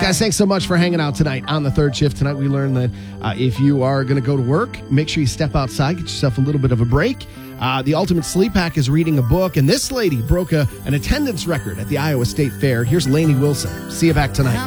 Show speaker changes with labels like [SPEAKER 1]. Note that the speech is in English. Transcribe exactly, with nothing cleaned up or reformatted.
[SPEAKER 1] Guys, thanks so much for hanging out tonight on the third shift. Tonight we learned that uh, if you are going to go to work, make sure you step outside, get yourself a little bit of a break. Uh, the Ultimate Sleep Hack is reading a book, and this lady broke a, an attendance record at the Iowa State Fair. Here's Lainey Wilson. See you back tonight.